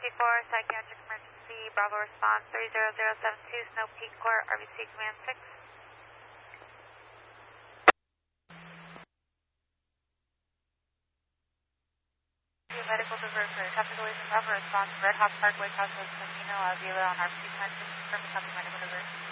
psychiatric emergency, Bravo response 30072, Snow Peak Court, RBC Command 6. Medical divert for traffic collision, Bravo response, Red Hawk Parkway, Crossroads, Mendino, Avila on RBC Command 6, confirm traffic medical divert.